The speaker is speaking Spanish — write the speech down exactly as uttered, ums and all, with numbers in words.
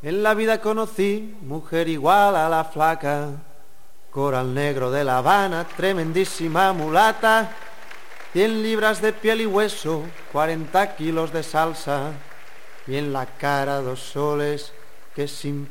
En la vida conocí mujer igual a la flaca, coral negro de La Habana, tremendísima mulata, cien libras de piel y hueso, cuarenta kilos de salsa, y en la cara dos soles que sin